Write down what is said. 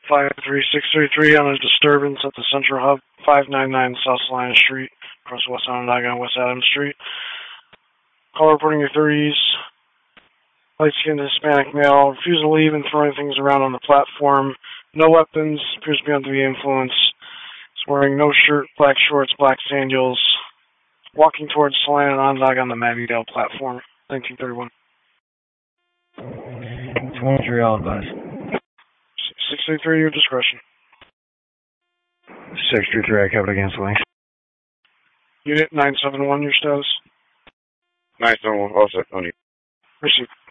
53633 on a disturbance at the Central Hub, 599 South Salina Street, across West Onondaga and West Adams Street. Call reporting your 30s. Light-skinned Hispanic male. Refused to leave and throwing things around on the platform. No weapons. Appears to be under the influence. He's wearing no shirt, black shorts, black sandals. Walking towards Salina and Onondaga on the Mattydale platform. 1931. 23, all advised. 633, your discretion. 633, I covered against links. Unit 971, your status. 971, all set, on you. Received.